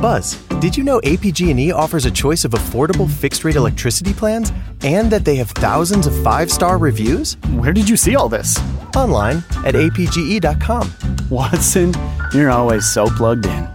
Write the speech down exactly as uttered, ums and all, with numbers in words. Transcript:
Buzz, did you know A P G and E offers a choice of affordable fixed-rate electricity plans and that they have thousands of five-star reviews? Where did you see all this? Online at A P G E dot com. Watson, you're always so plugged in.